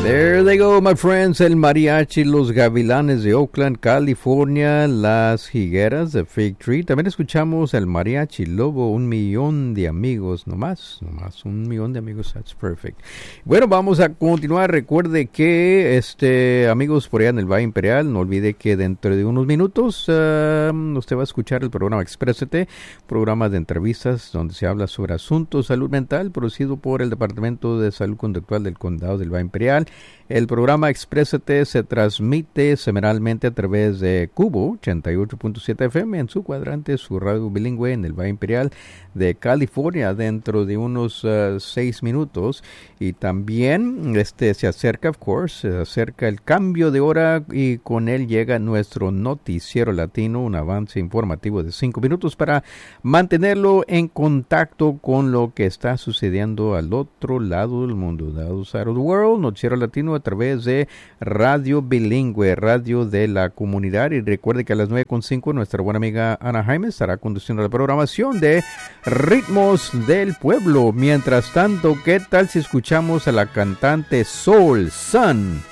There they go, my friends, el mariachi, los gavilanes de Oakland, California, las higueras de Fig Tree. También escuchamos el mariachi lobo, 1,000,000 de amigos, nomás 1,000,000 de amigos, that's perfect. Bueno, vamos a continuar. Recuerde que, amigos por allá en el Valle Imperial, no olvide que dentro de unos minutos usted va a escuchar el programa Exprésate, programa de entrevistas donde se habla sobre asuntos de salud mental, producido por el Departamento de Salud Conductual del Condado del Valle Imperial. El programa Exprésate se transmite semanalmente a través de Cubo 88.7 FM en su cuadrante, su radio bilingüe en el Valle Imperial de California dentro de unos 6 minutos. Y también se acerca, of course, se acerca el cambio de hora y con él llega nuestro noticiero latino, un avance informativo de 5 minutos para mantenerlo en contacto con lo que está sucediendo al otro lado del mundo, the other side of the world. Noticiero latino a través de radio bilingüe, radio de la comunidad. Y recuerde que a las 9:05 nuestra buena amiga Ana Jaime estará conduciendo la programación de Ritmos del Pueblo. Mientras tanto, ¿qué tal si escuchamos a la cantante Soul Sun?